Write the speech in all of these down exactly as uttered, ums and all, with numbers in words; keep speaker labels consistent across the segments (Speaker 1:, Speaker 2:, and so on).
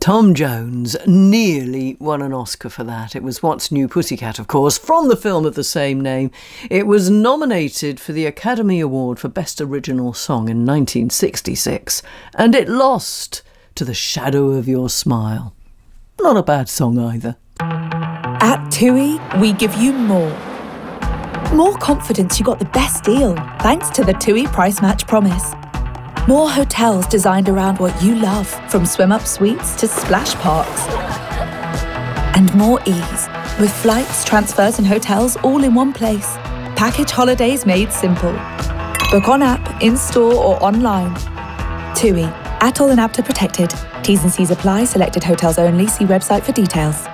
Speaker 1: Tom Jones nearly won an Oscar for that. It was What's New Pussycat, of course, from the film of the same name. It was nominated for the Academy Award for Best Original Song in nineteen sixty-six, and it lost to The Shadow of Your Smile. Not a bad song either.
Speaker 2: At TUI, we give you more. More confidence you got the best deal, thanks to the TUI Price Match Promise. More hotels designed around what you love, from swim-up suites to splash parks. And more ease, with flights, transfers and hotels all in one place. Package holidays made simple. Book on app, in-store or online. TUI, Atoll and APTA protected. T's and C's apply, selected hotels only. See website for details.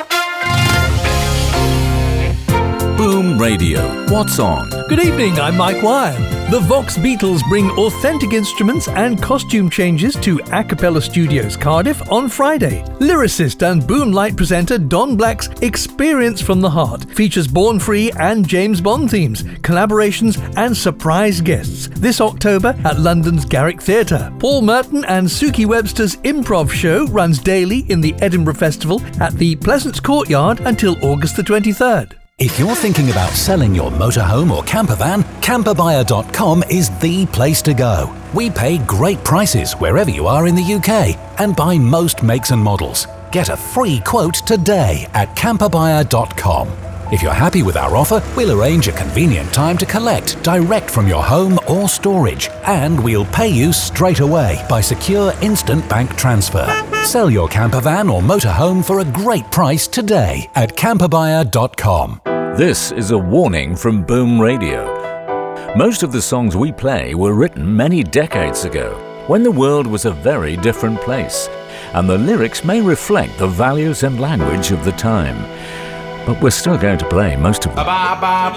Speaker 3: Boom Radio. What's on?
Speaker 4: Good evening, I'm Mike Wyle. The Vox Beatles bring authentic instruments and costume changes to A Cappella Studios Cardiff on Friday. Lyricist and Boom Light presenter Don Black's Experience from the Heart features Born Free and James Bond themes, collaborations and surprise guests this October at London's Garrick Theatre. Paul Merton and Suki Webster's improv show runs daily in the Edinburgh Festival at the Pleasance Courtyard until August the twenty-third.
Speaker 3: If you're thinking about selling your motorhome or camper van, camper buyer dot com is the place to go. We pay great prices wherever you are in the U K and buy most makes and models. Get a free quote today at camper buyer dot com. If you're happy with our offer, we'll arrange a convenient time to collect direct from your home or storage, and we'll pay you straight away by secure instant bank transfer. Sell your camper van or motorhome for a great price today at camper buyer dot com.
Speaker 5: This is a warning from Boom Radio. Most of the songs we play were written many decades ago, when the world was a very different place, and the lyrics may reflect the values and language of the time. But we're still going to play most of them.